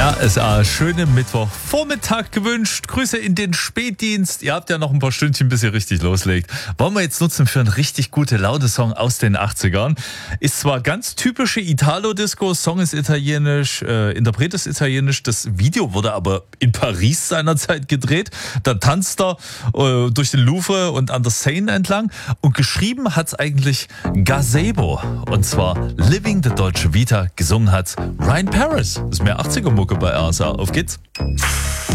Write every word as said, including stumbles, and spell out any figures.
R S A, schönen Mittwochvormittag gewünscht. Grüße in den Spätdienst. Ihr habt ja noch ein paar Stündchen, bis ihr richtig loslegt. Wollen wir jetzt nutzen für einen richtig gute Laune-Song aus den achtzigern. Ist zwar ganz typische Italo-Disco, Song ist italienisch, äh, Interpret ist italienisch. Das Video wurde aber in Paris seinerzeit gedreht. Da tanzt er äh, durch den Louvre und an der Seine entlang. Und geschrieben hat's eigentlich Gazebo. Und zwar Living the Dolce Vita. Gesungen hat's Ryan Paris. Das ist mehr achtziger-Mucke bei R S A. Auf geht's.